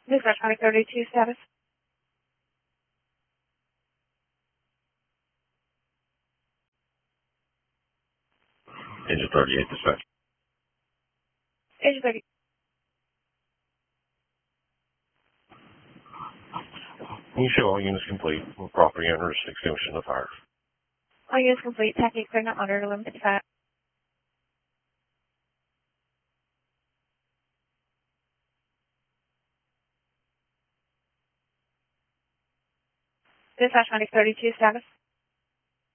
Dispatch 2032 status. Engine 38 dispatch. Engine 30. You show all units complete. Property owners extinguishing the fire. All units complete. Tactic clear, not monitor, limited to 5. Dispatch 2032 status.